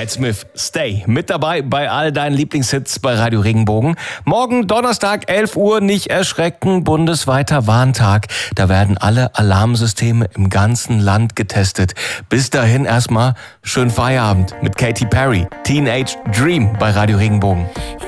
Whitesmith, Stay. Mit dabei bei all deinen Lieblingshits bei Radio Regenbogen. Morgen Donnerstag, 11 Uhr, nicht erschrecken, bundesweiter Warntag. Da werden alle Alarmsysteme im ganzen Land getestet. Bis dahin erstmal schönen Feierabend mit Katy Perry. Teenage Dream bei Radio Regenbogen.